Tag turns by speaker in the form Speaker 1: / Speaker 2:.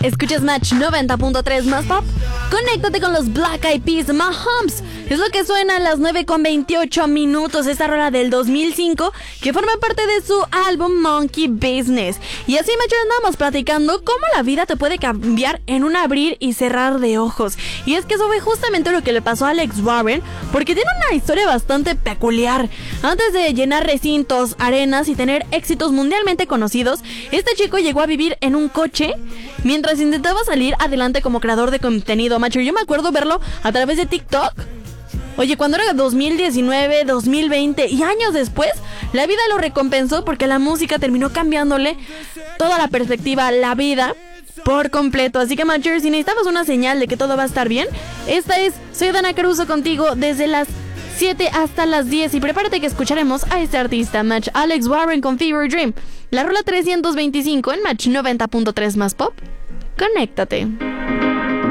Speaker 1: Escuchas Match 90.3 más pop. Conéctate con los Black Eyed Peas, Mahomes. Es lo que suena a las 9:28. Esta rola del 2005 que forma parte de su álbum Monkey Business. Y así, Match, andamos platicando cómo la vida te puede cambiar en un abrir y cerrar de ojos. Y es que eso fue justamente lo que le pasó a Alex Warren, porque tiene una historia bastante peculiar. Antes de llenar recintos, arenas y tener éxitos mundialmente conocidos, este chico llegó a vivir en un coche mientras intentaba salir adelante como creador de contenido, macho. Yo me acuerdo verlo a través de TikTok. Oye, cuando era 2019, 2020 y años después, la vida lo recompensó porque la música terminó cambiándole toda la perspectiva, la vida por completo. Así que, macho, si necesitabas una señal de que todo va a estar bien, esta es Soy Dana Caruso contigo desde las 7 hasta las 10 y prepárate que escucharemos a este artista, Match, Alex Warren con Fever Dream, la rola 325 en Match 90.3 más pop. Conéctate.